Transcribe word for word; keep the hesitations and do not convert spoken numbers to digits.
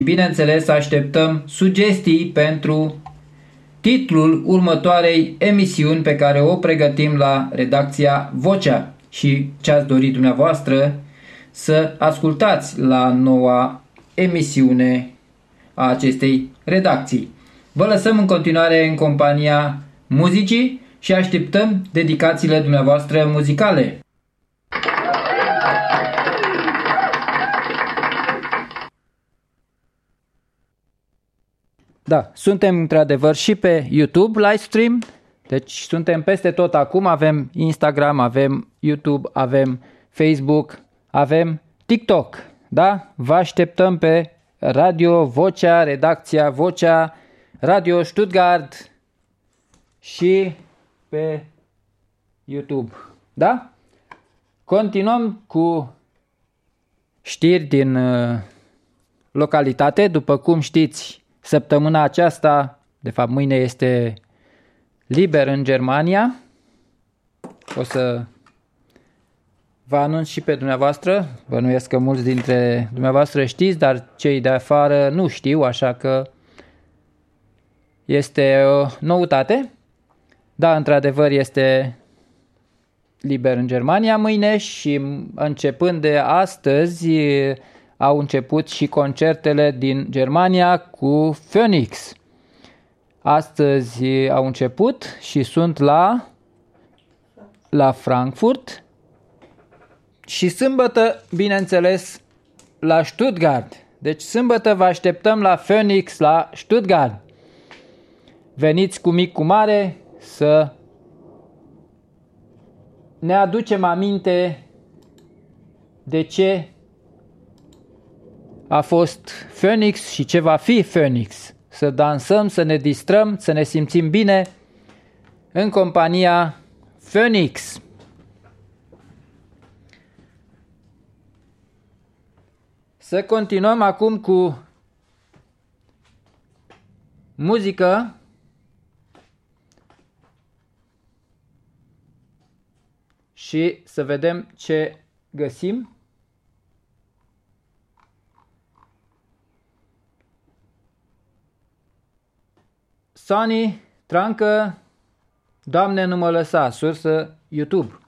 Bineînțeles, așteptăm sugestii pentru titlul următoarei emisiuni pe care o pregătim la redacția Vocea și ce ați dorit dumneavoastră să ascultați la noua emisiune a acestei redacții. Vă lăsăm în continuare în compania muzicii și așteptăm dedicațiile dumneavoastră muzicale. Da, suntem într-adevăr și pe YouTube livestream, deci suntem peste tot acum, avem Instagram, avem YouTube, avem Facebook, avem TikTok, da? Vă așteptăm pe Radio Vocea, redacția Vocea, Radio Stuttgart și pe YouTube, da? Continuăm cu știri din uh, localitate, după cum știți. Săptămâna aceasta, de fapt mâine, este liber în Germania. O să vă anunț și pe dumneavoastră. Bănuiesc că mulți dintre dumneavoastră știți, dar cei de afară nu știu, așa că este o noutate. Da, într-adevăr este liber în Germania mâine și începând de astăzi au început și concertele din Germania cu Phoenix. Astăzi au început și sunt la, la Frankfurt și sâmbătă, bineînțeles, la Stuttgart. Deci sâmbătă vă așteptăm la Phoenix, la Stuttgart. Veniți cu mic cu mare să ne aducem aminte de ce a fost Phoenix și ce va fi Phoenix. Să dansăm, să ne distrăm, să ne simțim bine în compania Phoenix. Să continuăm acum cu muzică. Și să vedem ce găsim. Sony, Trancă, Doamne nu mă lăsa, sursă YouTube.